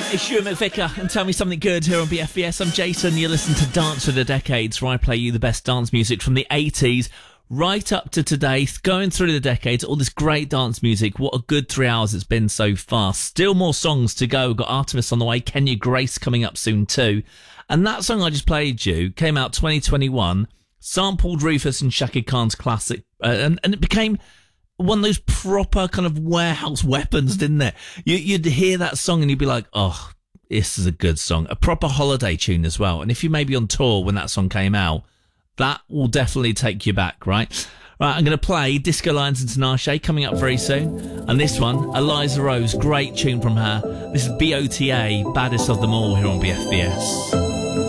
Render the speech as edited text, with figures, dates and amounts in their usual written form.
It's Stuart McVicker and Tell Me Something Good here on BFBS. I'm Jason. You're listening to Dance for the Decades, where I play you the best dance music from the 80s right up to today, going through the decades, all this great dance music. What a good 3 hours it's been so far. Still more songs to go. We've got Artemis on the way, Kenya Grace coming up soon too. And that song I just played you came out 2021, sampled Rufus and Shaka Khan's classic, and it became one of those proper kind of warehouse weapons, didn't it? You'd hear that song and you'd be like, oh, this is a good song. A proper holiday tune as well. And if you may be on tour when that song came out, that will definitely take you back, right? Right, I'm going to play Disco Lions and Tinashe coming up very soon. And this one, Eliza Rose, great tune from her. This is BOTA, Baddest of Them All here on BFBS.